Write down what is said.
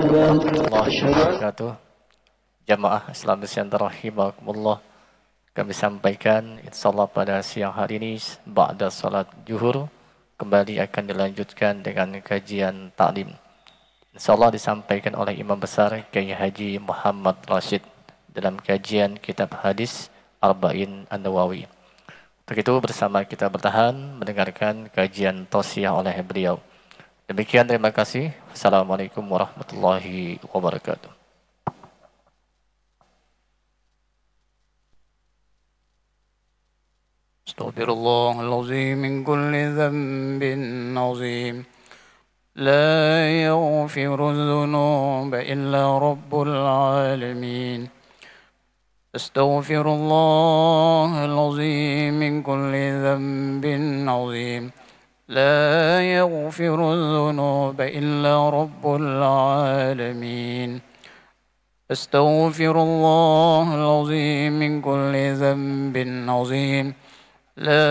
warahmatullahi wabarakatuh. Jamaah Islam Nusantara rahimakumullah. Kami sampaikan insyaallah pada siang hari ini ba'da salat zuhur kembali akan dilanjutkan dengan kajian taklim. Insyaallah disampaikan oleh Imam Besar Kiai Haji Muhammad Rashid dalam kajian kitab hadis Arba'in An-Nawawi. Untuk itu bersama kita bertahan mendengarkan kajian tausiah oleh beliau. Demikian, terima kasih. Assalamualaikum warahmatullahi wabarakatuh. Astaghfirullah al-azim min kulli dhanbin azim. La yaghfiru dhunuba illa rabbul alamin. Astaghfirullah al-azim min kulli dhanbin azim. لا يغفر الذنوب إلا رب العالمين أستغفر الله العظيم من كل ذنب عظيم لا